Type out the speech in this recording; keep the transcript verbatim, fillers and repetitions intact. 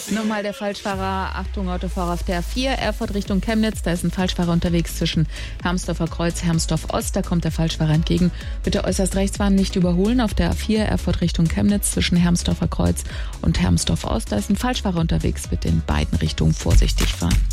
Nochmal der Falschfahrer. Achtung, Autofahrer auf der A vier, Erfurt Richtung Chemnitz. Da ist ein Falschfahrer unterwegs zwischen Hermsdorfer Kreuz, Hermsdorf Ost. Da kommt der Falschfahrer entgegen. Bitte äußerst rechts fahren, nicht überholen. Auf der A vier, Erfurt Richtung Chemnitz zwischen Hermsdorfer Kreuz und Hermsdorf Ost. Da ist ein Falschfahrer unterwegs. Bitte in beiden Richtungen vorsichtig fahren.